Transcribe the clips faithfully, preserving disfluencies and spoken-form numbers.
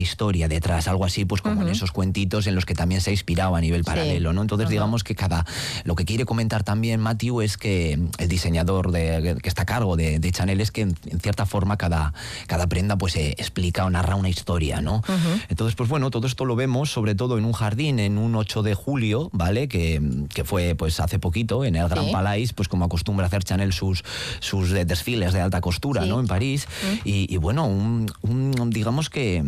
historia detrás, algo así, pues como uh-huh. en esos cuentitos en los que también se ha inspirado a nivel paralelo, sí. ¿no? Entonces, uh-huh. digamos que cada... Lo que quiere comentar también Matthew es que el diseñador de, que está a cargo de, de Chanel es que en, en cierta forma cada, cada prenda pues eh, explica o narra una historia, ¿no? Uh-huh. Entonces, pues bueno, todo esto lo vemos sobre todo en un jardín en un ocho de julio, ¿vale? Que, que fue pues hace poquito en el Grand sí. Palais, pues como acostumbra hacer Chanel sus, sus desfiles de alta costura, sí. ¿no? En París. Uh-huh. Y, y bueno, un, un digamos que...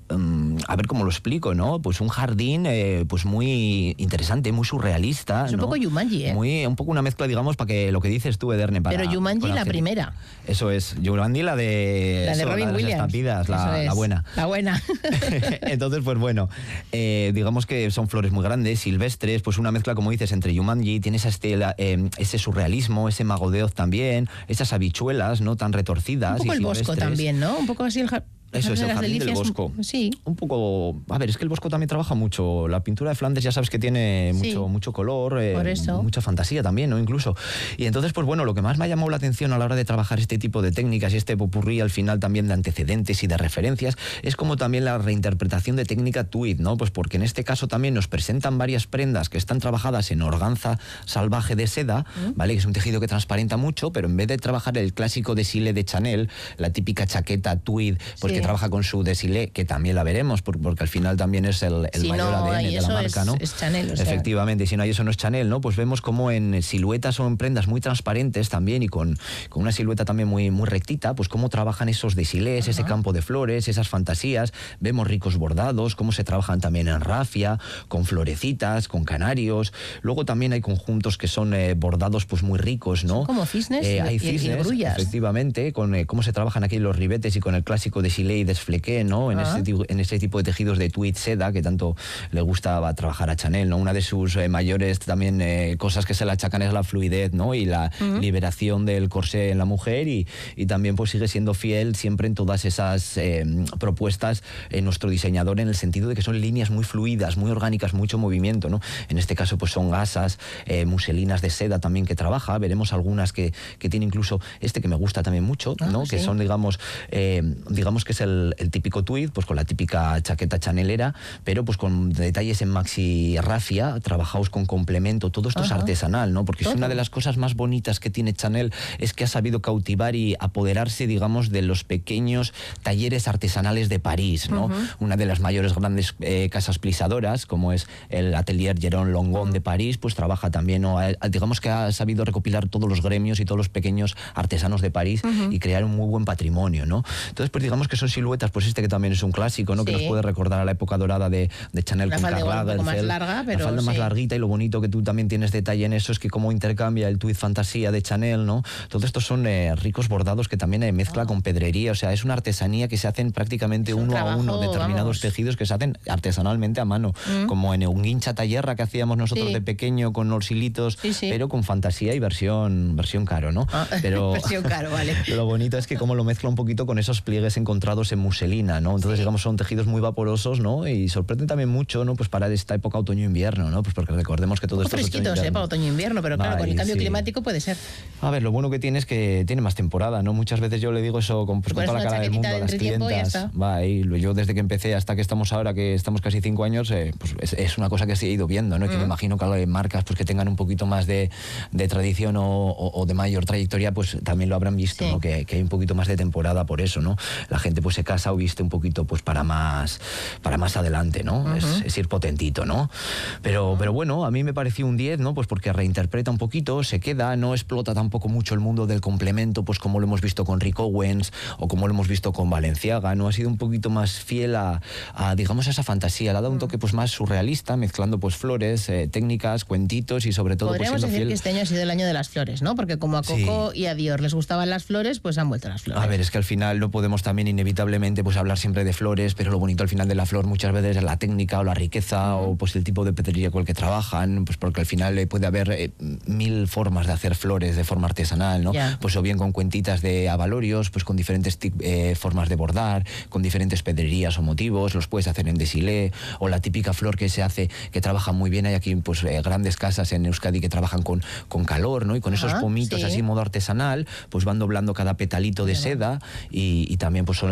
a ver cómo lo explico, ¿no? Pues un jardín eh, pues muy interesante, muy surrealista. Es un ¿no? poco Jumanji, ¿eh? Muy, un poco una mezcla, digamos, para que lo que dices tú, Ederne. Para, Pero Jumanji la hacer... primera. Eso es, Jumanji la de... La de eso, Robin la de Williams. Las estampidas, la, la buena. La buena. Entonces, pues bueno, eh, digamos que son flores muy grandes, silvestres, pues una mezcla, como dices, entre Jumanji, tiene esa estela, eh, ese surrealismo, ese mago de Oz también, esas habichuelas, ¿no? Tan retorcidas. Un poco y el Bosco también, ¿no? Un poco así el... Eso es el jardín delicias, del Bosco. Sí. Un poco... A ver, es que el Bosco también trabaja mucho. La pintura de Flandes ya sabes que tiene mucho, sí. mucho color, eh, Por eso. mucha fantasía también, ¿no? Incluso. Y entonces, pues bueno, lo que más me ha llamado la atención a la hora de trabajar este tipo de técnicas y este popurrí al final también de antecedentes y de referencias es como también la reinterpretación de técnica tweed, ¿no? Pues porque en este caso también nos presentan varias prendas que están trabajadas en organza salvaje de seda, ¿Mm? ¿vale? Que es un tejido que transparenta mucho, pero en vez de trabajar el clásico desfile de Chanel, la típica chaqueta tweed, pues sí. que trabaja con su desfile, que también la veremos, porque al final también es el, el si mayor no, A D N de la marca, es, ¿no? Es Chanel, o sea. Efectivamente, y si no hay eso no es Chanel, ¿no? Pues vemos como en siluetas o en prendas muy transparentes también y con, con una silueta también muy, muy rectita, pues cómo trabajan esos desilés, ese campo de flores, esas fantasías, vemos ricos bordados, cómo se trabajan también en rafia, con florecitas, con canarios, luego también hay conjuntos que son eh, bordados pues muy ricos, ¿no? Son como cisnes eh, hay y, cisnes, y grullas. Efectivamente, con eh, cómo se trabajan aquí los ribetes y con el clásico desilé y desflequé, ¿no? En, ah. ese, en ese tipo de tejidos de tweed seda que tanto le gustaba trabajar a Chanel, ¿no? Una de sus eh, mayores también eh, cosas que se le achacan es la fluidez, ¿no? Y la uh-huh. liberación del corsé en la mujer y, y también pues sigue siendo fiel siempre en todas esas eh, propuestas en nuestro diseñador en el sentido de que son líneas muy fluidas, muy orgánicas, mucho movimiento, ¿no? En este caso pues son gasas, eh, muselinas de seda también que trabaja, veremos algunas que, que tiene incluso este que me gusta también mucho, ¿no? Ah, sí. Que son digamos, eh, digamos que es el, el típico tweed, pues con la típica chaqueta chanelera, pero pues con detalles en maxi rafia, trabajados con complemento, todo esto Ajá. es artesanal, ¿no? Porque es una de las cosas más bonitas que tiene Chanel, es que ha sabido cautivar y apoderarse, digamos, de los pequeños talleres artesanales de París, ¿no? Uh-huh. Una de las mayores grandes eh, casas plisadoras, como es el Atelier Jérôme Longon uh-huh. de París, pues trabaja también, ¿no? Digamos que ha sabido recopilar todos los gremios y todos los pequeños artesanos de París uh-huh. y crear un muy buen patrimonio, ¿no? Entonces, pues digamos que son siluetas, pues este que también es un clásico, ¿no? Sí. Que nos puede recordar a la época dorada de, de Chanel la con falda Karl igual un poco más Lagerfeld, larga, pero la falda sí. más larguita, y lo bonito que tú también tienes detalle en eso es que cómo intercambia el tweed fantasía de Chanel, ¿no? Todos estos son eh, ricos bordados que también eh, mezcla oh. con pedrería, o sea, es una artesanía que se hacen prácticamente uno trabajo, a uno, determinados vamos. tejidos que se hacen artesanalmente a mano, mm. como en un guincha tallerra que hacíamos nosotros sí. de pequeño con los hilitos, sí, sí. pero con fantasía y versión versión caro, ¿no? Ah, pero versión caro, vale. Lo bonito es que como lo mezcla un poquito con esos pliegues encontrados en muselina, ¿no? Entonces, sí. digamos, son tejidos muy vaporosos, ¿no? Y sorprenden también mucho, ¿no? Pues para esta época otoño-invierno, ¿no? Pues porque recordemos que todo esto es fresquitos, ¿eh? Para otoño-invierno, pero claro, Ay, con el cambio sí. climático puede ser. A ver, lo bueno que tiene es que tiene más temporada, ¿no? Muchas veces yo le digo eso con, pues, con toda la cara del mundo a las clientas. Va, y yo desde que empecé hasta que estamos ahora, que estamos casi cinco años, eh, pues es, es una cosa que se ha ido viendo, ¿no? Mm. Que me imagino que hay marcas pues, que tengan un poquito más de, de tradición o, o, o de mayor trayectoria, pues también lo habrán visto, sí. ¿no? Que, que hay un poquito más de temporada por eso, ¿no? La gente pues se casa o viste un poquito pues para más para más adelante, ¿no? Uh-huh. es, es ir potentito, ¿no? Pero, uh-huh. pero bueno, a mí me pareció un diez, ¿no? Pues porque reinterpreta un poquito, se queda, no explota tampoco mucho el mundo del complemento, pues como lo hemos visto con Rick Owens o como lo hemos visto con Balenciaga, ¿no? Ha sido un poquito más fiel a, a digamos, a esa fantasía, le ha dado un toque pues más surrealista, mezclando pues flores, eh, técnicas, cuentitos y sobre todo Podríamos pues, siendo decir fiel... que este año ha sido el año de las flores, ¿no? Porque como a Coco sí. y a Dior les gustaban las flores, pues han vuelto las flores. A ver, es que al final no podemos también inevitablemente pues hablar siempre de flores, pero lo bonito al final de la flor muchas veces es la técnica o la riqueza uh-huh. o pues el tipo de pedrería con el que trabajan, pues porque al final eh, puede haber eh, mil formas de hacer flores de forma artesanal, ¿no? Yeah. Pues o bien con cuentitas de abalorios, pues con diferentes eh, formas de bordar, con diferentes pedrerías o motivos, los puedes hacer en desilé, o la típica flor que se hace, que trabaja muy bien, hay aquí pues eh, grandes casas en Euskadi que trabajan con, con calor, ¿no? Y con uh-huh. esos pomitos sí. así modo artesanal, pues van doblando cada petalito de yeah. seda y, y también pues son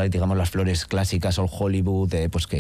digamos, las flores clásicas o Hollywood, eh, pues que